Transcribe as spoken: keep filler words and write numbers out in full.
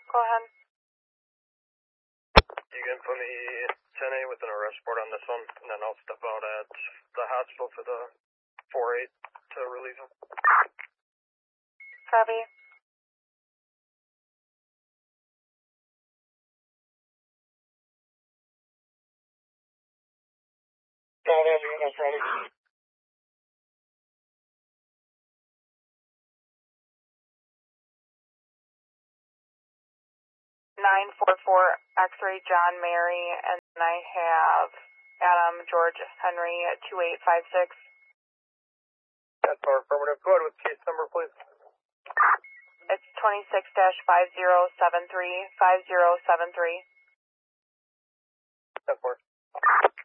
Go ahead. You can put me ten A with an arrest report on this one, and then I'll step out at the hospital for the four eight to release him. Copy. All the other units ready. nine four four X-ray John Mary, and then I have Adam George Henry at two eight five six. That's our affirmative. Go ahead with case number, please. It's twenty-six dash five zero seven three five zero seven three. That's for.